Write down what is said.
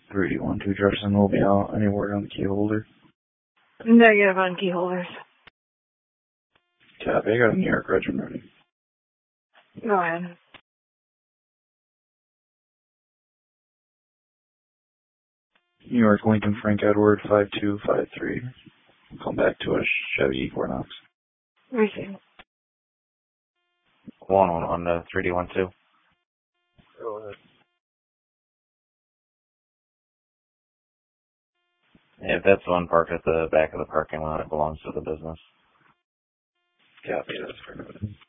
3D12 Jefferson will be out. Any word on the key holder? Negative on key holders. Copy. I got a New York Regiment ready. Go ahead. New York Lincoln Frank Edward 5253. Come back to a Chevy Equinox. Receive. 111 to 3D12. Go ahead. If that's one parked at the back of the parking lot, it belongs to the business. Copy. That's fair.